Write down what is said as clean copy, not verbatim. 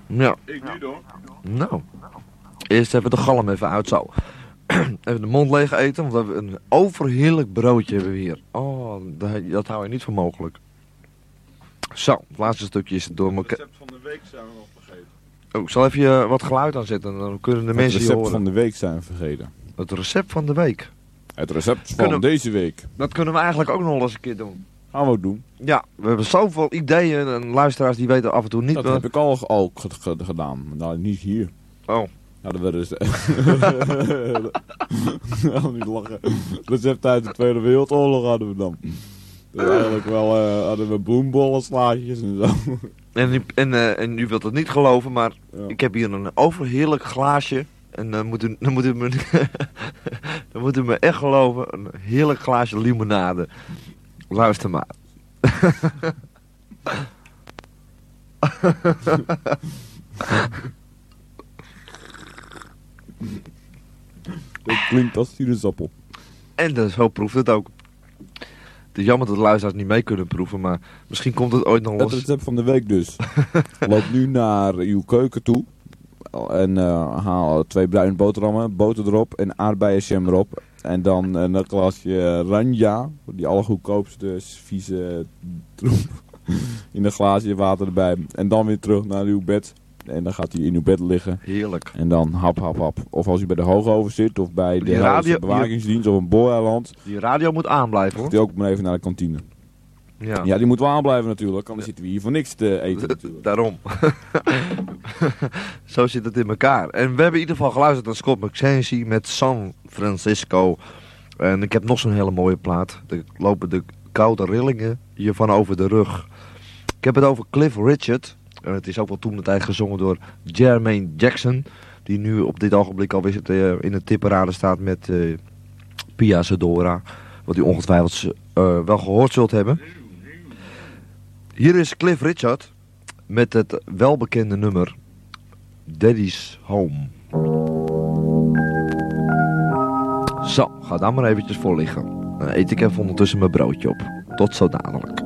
Ja. Ik niet hoor. Nou. Eerst even de galm even uit zo. Even de mond leeg eten, want we hebben een overheerlijk broodje hebben we hier. Oh, dat hou je niet voor mogelijk. Zo, het laatste stukje is door Het elkaar. recept van de week zijn we nog vergeten. Oh, ik zal even wat geluid aanzetten, dan kunnen de mensen Het je recept horen. van de week zijn we vergeten. Het recept van de week. Het recept van Kunnen- deze week. Dat kunnen we eigenlijk ook nog eens een keer doen. Gaan we ook doen. Ja, we hebben zoveel ideeën en luisteraars die weten af en toe niet Dat wat... heb ik al gedaan. Maar nou, niet hier. Oh, Ja, dat werden ze... Nou, niet lachen. Recept uit de Tweede Wereldoorlog hadden we dan. Dus eigenlijk wel hadden we bloembollen, slaatjes en zo. en u wilt het niet geloven, maar Ja. ik heb hier een overheerlijk glaasje. En dan moet u me, dan moet u me echt geloven, een heerlijk glaasje limonade. Luister maar. Dat klinkt als sinaasappel. En zo proeft het ook. Het is jammer dat de luisteraars niet mee kunnen proeven, maar misschien komt het ooit nog Het los. recept van de week dus. Loop nu naar uw keuken toe. En haal 2 bruine boterhammen, boter erop en aardbeienjam erop. En dan een glasje ranja, die allergoedkoopste vieze troep. In een glaasje water erbij. En dan weer terug naar uw bed. En dan gaat hij in uw bed liggen. Heerlijk. En dan hap, hap, hap. Of als u bij de Hoogover zit of bij de Die radio- Gelderse bewakingsdienst of een booreiland. Die radio moet aanblijven, Gaat hoor. u ook maar even naar de kantine. Ja, Ja, die moet wel aanblijven natuurlijk. Anders zitten we hier voor niks te eten natuurlijk. daarom. Zo zit het in elkaar. En we hebben in ieder geval geluisterd naar Scott McKenzie met San Francisco. En ik heb nog zo'n hele mooie plaat. Er lopen de koude rillingen hiervan over de rug. Ik heb het over Cliff Richard. En het is ook wel toen de tijd gezongen door Jermaine Jackson. Die nu op dit ogenblik alweer in de tipparade staat met Pia Sedora. Wat u ongetwijfeld wel gehoord zult hebben. Hier is Cliff Richard met het welbekende nummer Daddy's Home. Zo, ga daar maar eventjes voor liggen. Dan eet ik even ondertussen mijn broodje op. Tot zo dadelijk.